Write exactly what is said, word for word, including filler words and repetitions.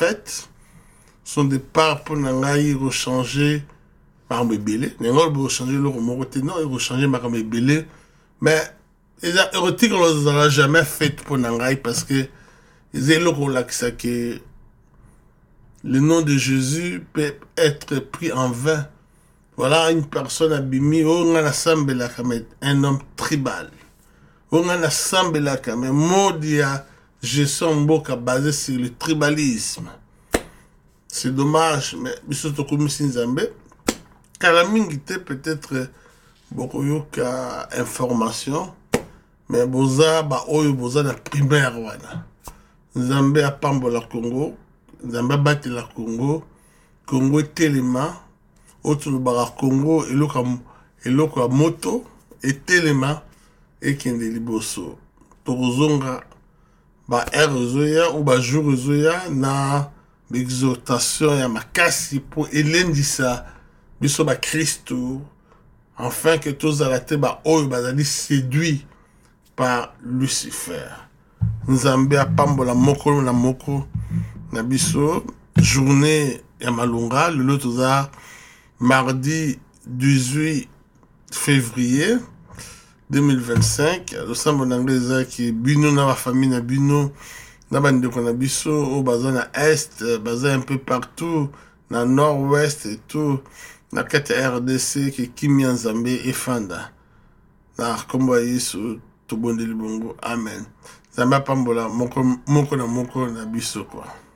fêtes sont des parts pour nangai rechanger par mes bélés. N'engol rechanger le remonter non, ils rechanger par mes bélés. Mais les érotiques on les aura jamais faites pour nangai parce que ils ont le que le nom de Jésus peut être pris en vain. Voilà une personne abîmée, on a assemblé comme un homme tribal. On a assemblé comme un mot de gestion beaucoup basé sur le tribalisme. C'est dommage, mais surtout comme si Nzambe, car la mingité peut-être beaucoup d'informations, mais boza ba oyo boza la primaire wana. Nzambe a pambo la Congo, Nzambe a bâti la Congo, Congo telema, autre le bara Congo et l'autre moto et telema et kende liboso. Torozonga ba erozoya ou ba jurozoya na l'exhortation ya makasi pour elendisa biso ba Christo afin que tous arrêtés ba oyo bazali séduit par Lucifer. Nzambe a pambola moko na moko na biso journée ya malunga le toza mardi dix-huit février deux mille vingt-cinq le sambo n'anglais qui bino na la famille na bino na bandeko na biso au baza na est baza un peu partout na nord-ouest et tout na kati R D C qui kimi Nzambe efanda na kombo Yesu to bondeli bongo amen. Nzambe pambola moko moko na moko na biso quoi.